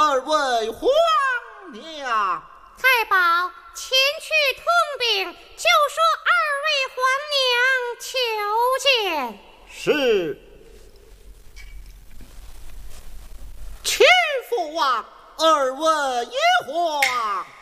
二位皇娘。 太保前去通禀，就说二位皇娘求见。 是。前父王，二位也皇。